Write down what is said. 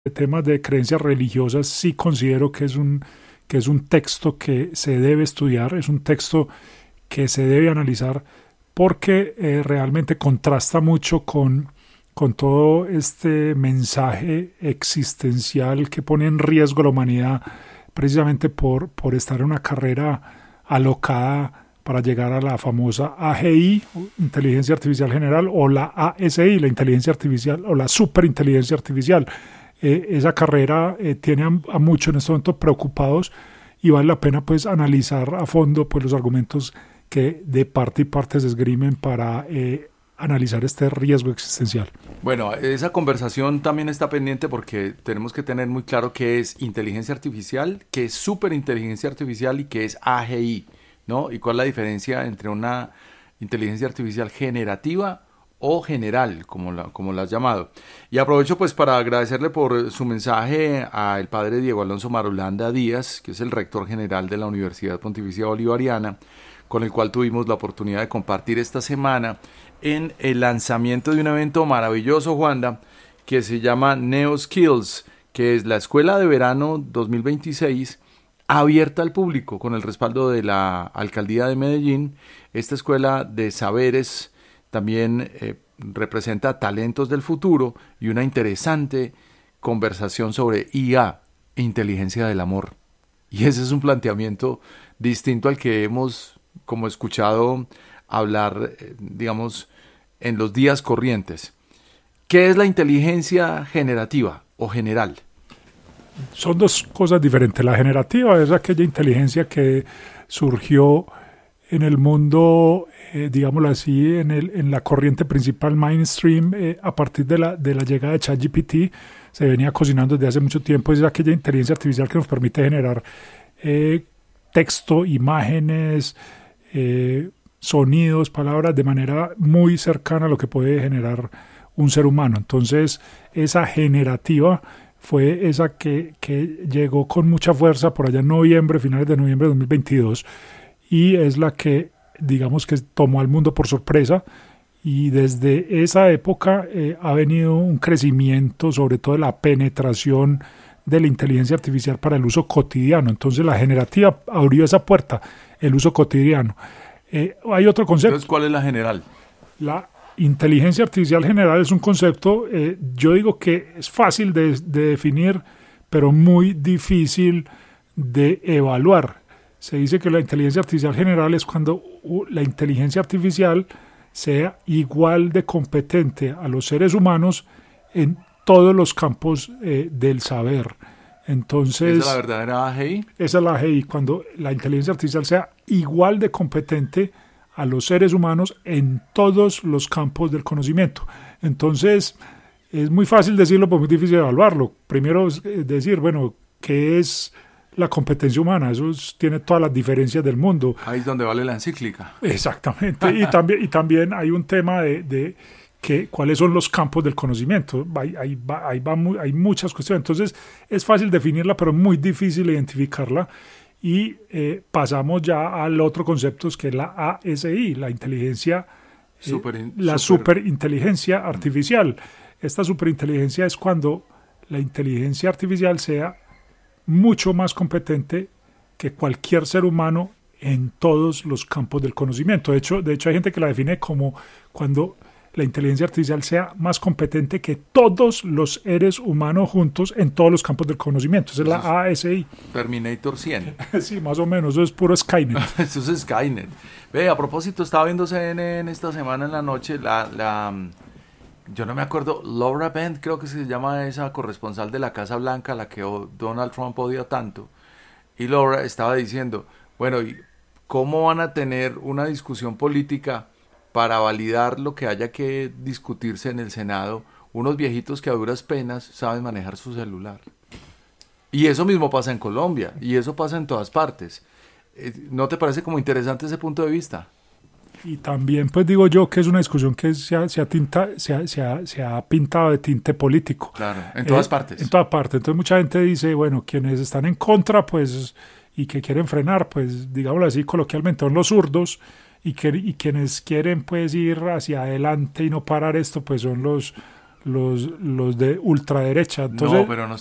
temas de creencias religiosas, sí considero que es un texto que se debe estudiar, es un texto que se debe analizar porque realmente contrasta mucho con todo este mensaje existencial que pone en riesgo la humanidad precisamente por estar en una carrera alocada para llegar a la famosa AGI, Inteligencia Artificial General, o la ASI, la Inteligencia Artificial, o la Superinteligencia Artificial. Esa carrera tiene a muchos en este momento preocupados y vale la pena pues analizar a fondo pues los argumentos que de parte y parte se esgrimen para analizar este riesgo existencial. Bueno, esa conversación también está pendiente porque tenemos que tener muy claro qué es inteligencia artificial, qué es superinteligencia artificial y qué es AGI, ¿no? Y cuál es la diferencia entre una inteligencia artificial generativa o general, como la has llamado. Y aprovecho pues para agradecerle por su mensaje al padre Diego Alonso Marulanda Díaz, que es el rector general de la Universidad Pontificia Bolivariana, con el cual tuvimos la oportunidad de compartir esta semana en el lanzamiento de un evento maravilloso, Juanda, que se llama Neo Skills, que es la Escuela de Verano 2026, abierta al público con el respaldo de la Alcaldía de Medellín. Esta escuela de saberes también representa talentos del futuro y una interesante conversación sobre IA, inteligencia del amor. Y ese es un planteamiento distinto al que hemos como escuchado hablar, digamos, en los días corrientes. ¿Qué es la inteligencia generativa o general? Son dos cosas diferentes. La generativa es aquella inteligencia que surgió en el mundo, digámoslo así, en la corriente principal mainstream, a partir de la llegada de ChatGPT. Se venía cocinando desde hace mucho tiempo. Es aquella inteligencia artificial que nos permite generar texto, imágenes, sonidos, palabras de manera muy cercana a lo que puede generar un ser humano. Entonces, esa generativa fue esa que llegó con mucha fuerza por allá en noviembre, finales de noviembre de 2022, y es la que, digamos, que tomó al mundo por sorpresa. Y desde esa época ha venido un crecimiento, sobre todo de la penetración de la inteligencia artificial para el uso cotidiano. Entonces la generativa abrió esa puerta, el uso cotidiano. Hay otro concepto. Entonces, ¿cuál es la general? La inteligencia artificial general es un concepto, yo digo que es fácil de definir, pero muy difícil de evaluar. Se dice que la inteligencia artificial general es cuando la inteligencia artificial sea igual de competente a los seres humanos en todos los campos del saber. Entonces, ¿esa es la verdadera AGI? Esa es la AGI, cuando la inteligencia artificial sea igual de competente a los seres humanos en todos los campos del conocimiento. Entonces, es muy fácil decirlo, pero muy difícil evaluarlo. Primero es decir, bueno, ¿qué es la competencia humana? Eso tiene todas las diferencias del mundo. Ahí es donde vale la encíclica. Exactamente. Y también hay un tema de que, cuáles son los campos del conocimiento. Hay muchas cuestiones. Entonces, es fácil definirla, pero muy difícil identificarla. Y pasamos ya al otro concepto, que es la ASI, la inteligencia, superinteligencia artificial. Esta superinteligencia es cuando la inteligencia artificial sea mucho más competente que cualquier ser humano en todos los campos del conocimiento. De hecho hay gente que la define como cuando la inteligencia artificial sea más competente que todos los seres humanos juntos en todos los campos del conocimiento. Esa es la ASI. Terminator 100. Sí, más o menos, eso es puro Skynet. Eso es Skynet. Ve, a propósito, estaba viendo CNN esta semana en la noche, yo no me acuerdo, Laura Bent creo que se llama esa corresponsal de la Casa Blanca, la que Donald Trump odia tanto, y Laura estaba diciendo, bueno, ¿y cómo van a tener una discusión política para validar lo que haya que discutirse en el Senado unos viejitos que a duras penas saben manejar su celular? Y eso mismo pasa en Colombia, y eso pasa en todas partes. ¿No te parece como interesante ese punto de vista? Y también pues digo yo que es una discusión que se ha pintado de tinte político. Claro, en todas partes. En todas partes. Entonces mucha gente dice, bueno, quienes están en contra pues y que quieren frenar, pues digámoslo así coloquialmente, son los zurdos, y quienes quieren pues ir hacia adelante y no parar esto, pues son los de ultraderecha. No, Entonces, pero no